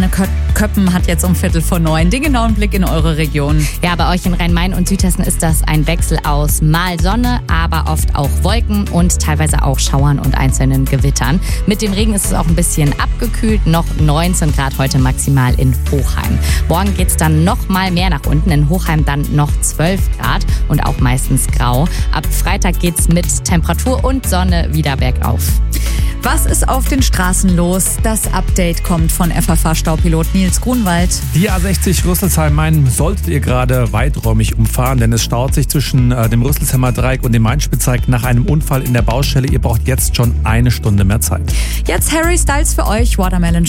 Köppen hat jetzt um 8:45 den genauen Blick in eure Region. Ja, bei euch in Rhein-Main und Südhessen ist das ein Wechsel aus mal Sonne, aber oft auch Wolken und teilweise auch Schauern und einzelnen Gewittern. Mit dem Regen ist es auch ein bisschen abgekühlt, noch 19 Grad heute maximal in Hochheim. Morgen geht es dann noch mal mehr nach unten, in Hochheim dann noch 12 Grad und auch meistens grau. Ab Freitag geht es mit Temperatur und Sonne wieder bergauf. Was ist auf den Straßen los? Das Update kommt von FFH-Staupilot Nils Grunwald. Die A60 Rüsselsheim-Main solltet ihr gerade weiträumig umfahren, denn es staut sich zwischen dem Rüsselsheimer Dreieck und dem Main-Spitzreich nach einem Unfall in der Baustelle. Ihr braucht jetzt schon 1 Stunde mehr Zeit. Jetzt Harry Styles für euch, Watermelon